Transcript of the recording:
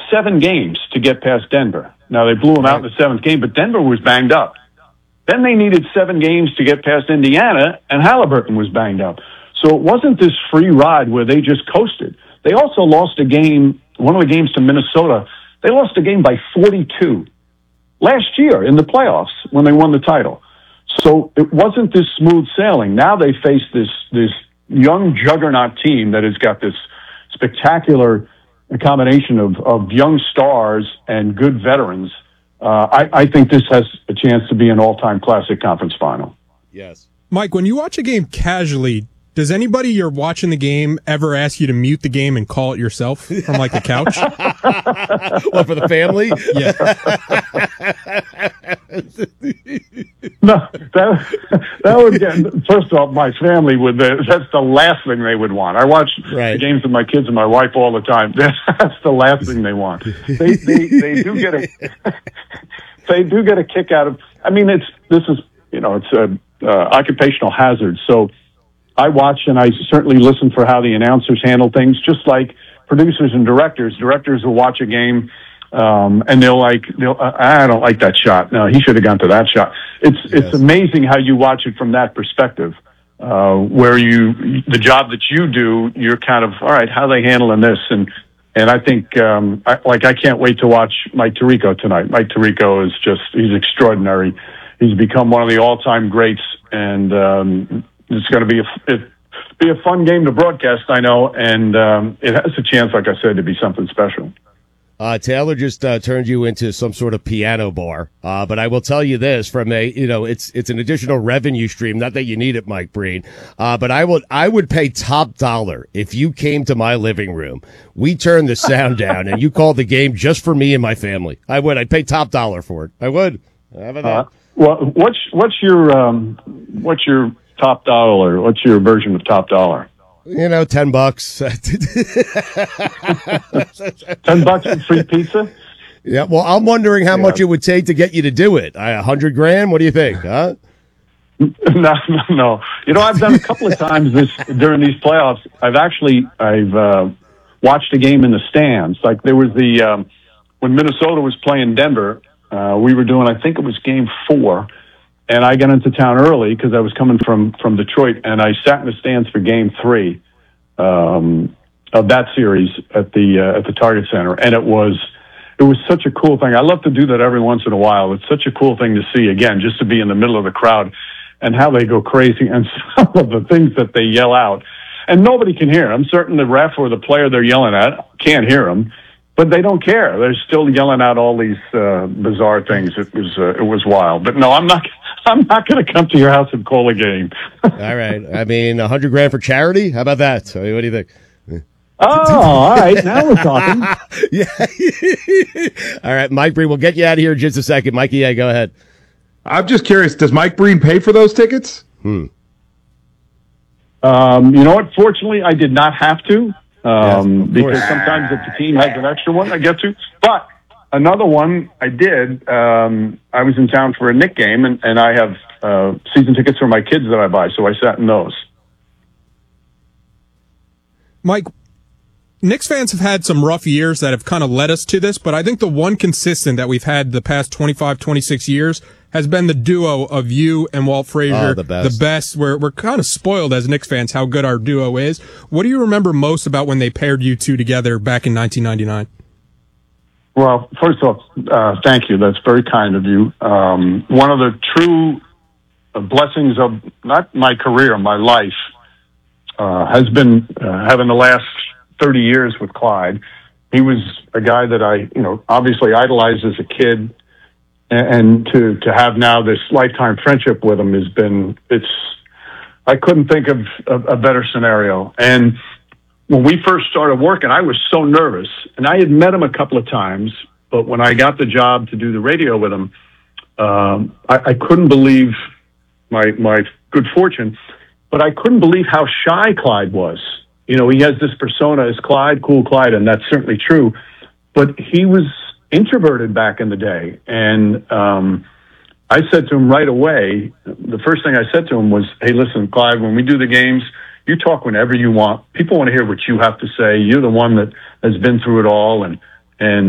7 games to get past Denver. Now, they blew them out in the 7th game, but Denver was banged up. Then they needed 7 games to get past Indiana, and Halliburton was banged up. So it wasn't this free ride where they just coasted. They also lost a game, one of the games to Minnesota. They lost a game by 42 last year in the playoffs when they won the title. So it wasn't this smooth sailing. Now they face this young juggernaut team that has got this spectacular combination of young stars and good veterans. I think this has a chance to be an all-time classic conference final. Yes. Mike, when you watch a game casually, does anybody you're watching the game ever ask you to mute the game and call it yourself from like the couch? What, for the family? Yeah. No, that would get, first off, my family would, that's the last thing they would want. I watch the games with my kids and my wife all the time. That's the last thing they want. They do get they do get a kick out of, I mean, it's a occupational hazard. So I watch and I certainly listen for how the announcers handle things, just like producers and directors. Directors will watch a game, and I don't like that shot. No, he should have gone to that shot. It's amazing how you watch it from that perspective, where the job that you do, you're kind of, all right, how are they handling this? And I think, I can't wait to watch Mike Tirico tonight. Mike Tirico is he's extraordinary. He's become one of the all-time greats, and it's going to be a fun game to broadcast, I know, and it has a chance, like I said, to be something special. Taylor just turned you into some sort of piano bar, but I will tell you this: from it's an additional revenue stream. Not that you need it, Mike Breen, but I would pay top dollar if you came to my living room. We turned the sound down, and you called the game just for me and my family. I would. I'd pay top dollar for it. I would. How about that? Well, what's your top dollar? What's your version of top dollar? $10. $10 for free pizza? Yeah. Well, I'm wondering how much it would take to get you to do it. $100,000? What do you think? Huh? No. I've done a couple of times during these playoffs. I've watched a game in the stands. Like there was when Minnesota was playing Denver, we were doing, I think it was game 4. And I got into town early because I was coming from Detroit, and I sat in the stands for Game 3 of that series at the Target Center, and it was such a cool thing. I love to do that every once in a while. It's such a cool thing to see again, just to be in the middle of the crowd and how they go crazy and some of the things that they yell out, and nobody can hear them. I'm certain the ref or the player they're yelling at can't hear them. But they don't care. They're still yelling out all these bizarre things. It was wild. But no, I'm not going to come to your house and call a game. All right. I mean, $100,000 for charity. How about that? I mean, what do you think? Oh, all right. Now we're talking. Yeah. All right, Mike Breen. We'll get you out of here in just a second. Mikey, yeah, go ahead. I'm just curious. Does Mike Breen pay for those tickets? You know what? Fortunately, I did not have to. Because sometimes if the team has an extra one, I get to. But another one I did, I was in town for a Knick game, and I have season tickets for my kids that I buy, so I sat in those. Mike, Knicks fans have had some rough years that have kind of led us to this, but I think the one consistent that we've had the past 25, 26 years has been the duo of you and Walt Frazier. The best. We're kind of spoiled as Knicks fans how good our duo is. What do you remember most about when they paired you two together back in 1999? Well, first off, thank you. That's very kind of you. One of the true blessings of not my career, my life, has been having the last 30 years with Clyde. He was a guy that I, obviously idolized as a kid. And to have now this lifetime friendship with him I couldn't think of a better scenario. And when we first started working, I was so nervous, and I had met him a couple of times, but when I got the job to do the radio with him, I couldn't believe my good fortune, but I couldn't believe how shy Clyde was. He has this persona as Clyde, cool Clyde, and that's certainly true, but he was introverted back in the day. And I said to him right away, the first thing I said to him was, hey, listen, Clyde, when we do the games, you talk whenever you want. People want to hear what you have to say. You're the one that has been through it all. And